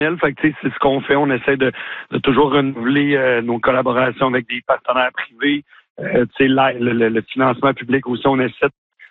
Fait que, c'est ce qu'on fait. On essaie de toujours renouveler nos collaborations avec des partenaires privés. Le financement public aussi, on essaie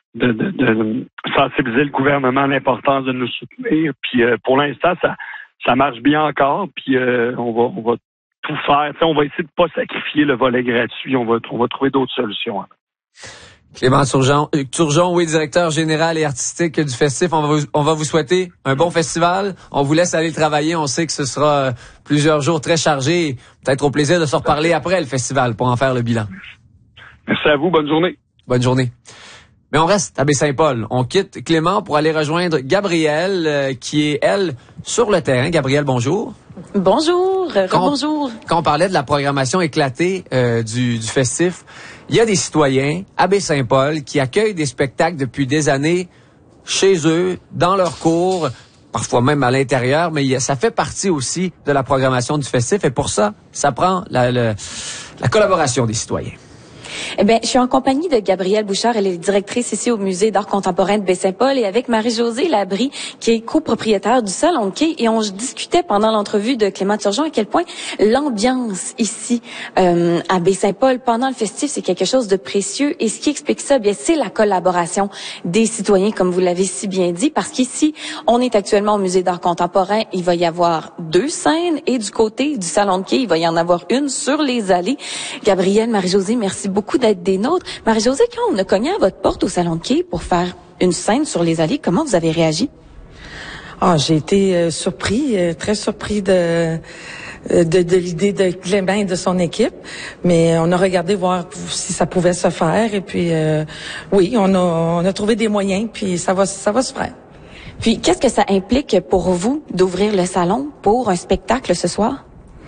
de sensibiliser le gouvernement à l'importance de nous soutenir. Puis pour l'instant, ça marche bien encore. Puis on va tout faire. On va essayer de pas sacrifier le volet gratuit. On va trouver d'autres solutions. Clément Turgeon, oui, directeur général et artistique du Festif. On va vous souhaiter un bon festival. On vous laisse aller travailler. On sait que ce sera plusieurs jours très chargés. Peut-être au plaisir de se reparler après le festival pour en faire le bilan. Merci à vous. Bonne journée. Bonne journée. Mais on reste à Baie-Saint-Paul. On quitte Clément pour aller rejoindre Gabrielle, qui est, elle, sur le terrain. Gabrielle, bonjour. Bonjour. Bonjour. Quand on parlait de la programmation éclatée du Festif, il y a des citoyens à Baie-Saint-Paul qui accueillent des spectacles depuis des années chez eux, dans leur cours, parfois même à l'intérieur, mais ça fait partie aussi de la programmation du Festif. Et pour ça, ça prend la collaboration des citoyens. Eh bien, je suis en compagnie de Gabrielle Bouchard. Elle est directrice ici au Musée d'art contemporain de Baie-Saint-Paul et avec Marie-Josée Labrie, qui est copropriétaire du Salon de quai. Et on discutait pendant l'entrevue de Clément Turgeon à quel point l'ambiance ici à Baie-Saint-Paul pendant le festif, c'est quelque chose de précieux. Et ce qui explique ça, bien, c'est la collaboration des citoyens, comme vous l'avez si bien dit, parce qu'ici, on est actuellement au Musée d'art contemporain. Il va y avoir 2 scènes et du côté du Salon de quai, il va y en avoir une sur les allées. Gabrielle, Marie-Josée, merci beaucoup d'être des nôtres. Marie-Josée, quand on a cogné à votre porte au Salon de quai pour faire une scène sur les allées, comment vous avez réagi? J'ai été surpris, très surpris de l'idée de Clément et de son équipe, mais on a regardé voir si ça pouvait se faire et puis oui, on a trouvé des moyens puis ça va se faire. Puis qu'est-ce que ça implique pour vous d'ouvrir le salon pour un spectacle ce soir?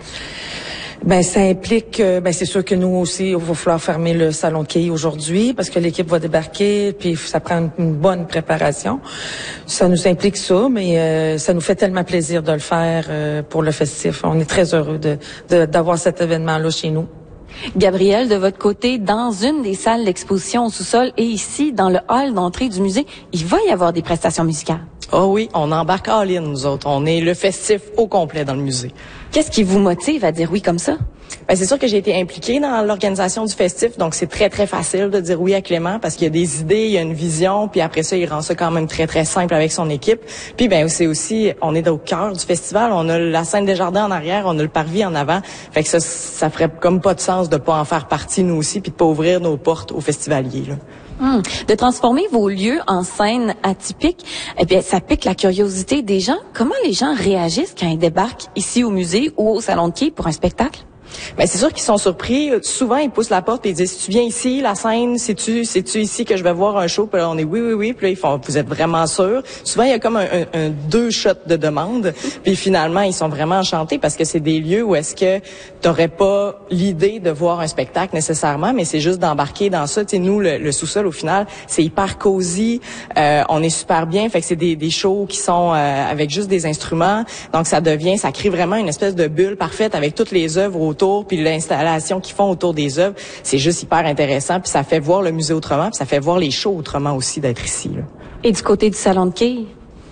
Ben ça implique, c'est sûr que nous aussi, il va falloir fermer le salon de quai aujourd'hui parce que l'équipe va débarquer, puis ça prend une bonne préparation. Ça nous implique ça, mais ça nous fait tellement plaisir de le faire pour le festif. On est très heureux d'avoir cet événement-là chez nous. Gabrielle, de votre côté, dans une des salles d'exposition au sous-sol et ici, dans le hall d'entrée du musée, il va y avoir des prestations musicales. Oh oui, on embarque all-in, nous autres. On est le festif au complet dans le musée. Qu'est-ce qui vous motive à dire oui comme ça? Ben, c'est sûr que j'ai été impliquée dans l'organisation du festif, donc c'est très, très facile de dire oui à Clément parce qu'il y a des idées, il y a une vision, puis après ça, il rend ça quand même très, très simple avec son équipe. Puis ben c'est aussi, on est au cœur du festival, on a la scène des jardins en arrière, on a le parvis en avant, fait que ça ferait comme pas de sens de pas en faire partie nous aussi, puis de pas ouvrir nos portes aux festivaliers, là. De transformer vos lieux en scènes atypiques, eh bien, ça pique la curiosité des gens. Comment les gens réagissent quand ils débarquent ici au musée ou au Salon de quai pour un spectacle? Ben c'est sûr qu'ils sont surpris. Souvent ils poussent la porte et ils disent tu viens ici la scène, c'est-tu ici que je vais voir un show? Puis là, on est oui. Puis là ils font vous êtes vraiment sûr? Souvent il y a comme un 2 shots de demande. Puis finalement ils sont vraiment enchantés parce que c'est des lieux où est-ce que t'aurais pas l'idée de voir un spectacle nécessairement, mais c'est juste d'embarquer dans ça. Tu sais nous le sous-sol au final c'est hyper cosy, on est super bien. Fait que c'est des shows qui sont avec juste des instruments. Donc ça crée vraiment une espèce de bulle parfaite avec toutes les œuvres autour. Puis l'installation qu'ils font autour des œuvres, c'est juste hyper intéressant. Puis ça fait voir le musée autrement, puis ça fait voir les shows autrement aussi d'être ici, là. Et du côté du Salon de quai,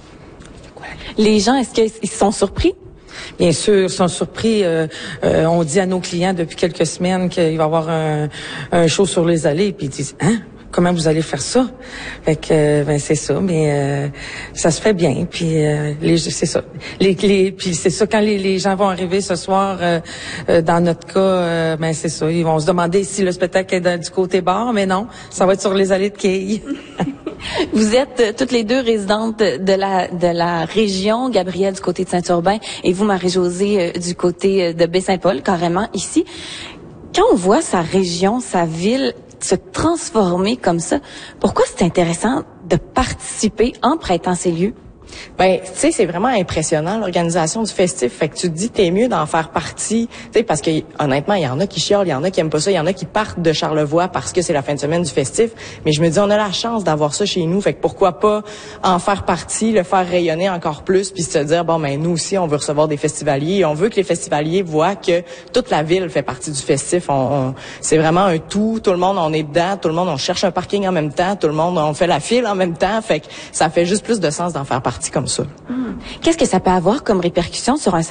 les gens, est-ce qu'ils sont surpris? Bien sûr, ils sont surpris. On dit à nos clients depuis quelques semaines qu'il va y avoir un show sur les allées, puis ils disent « Hein? Comment vous allez faire ça? » Fait que c'est ça, mais ça se fait bien. Puis c'est ça. Puis c'est ça quand les gens vont arriver ce soir. Dans notre cas, c'est ça. Ils vont se demander si le spectacle est du côté bar, mais non, ça va être sur les allées de quai. Vous êtes toutes les deux résidentes de la région, Gabrielle du côté de Saint-Urbain et vous, Marie-Josée, du côté de Baie-Saint-Paul, carrément ici. Quand on voit sa région, sa ville se transformer comme ça, pourquoi c'est intéressant de participer en prêtant ces lieux? Ben, tu sais, c'est vraiment impressionnant l'organisation du festif. Fait que tu te dis t'es mieux d'en faire partie, tu sais, parce que honnêtement, il y en a qui chiolent, il y en a qui aiment pas ça, il y en a qui partent de Charlevoix parce que c'est la fin de semaine du festif. Mais je me dis, on a la chance d'avoir ça chez nous. Fait que pourquoi pas en faire partie, le faire rayonner encore plus, puis se dire bon ben nous aussi on veut recevoir des festivaliers, on veut que les festivaliers voient que toute la ville fait partie du festif. C'est vraiment un tout le monde on est dedans, tout le monde on cherche un parking en même temps, tout le monde on fait la file en même temps. Fait que ça fait juste plus de sens d'en faire partie. parti comme ça. Qu'est-ce que ça peut avoir comme répercussion sur un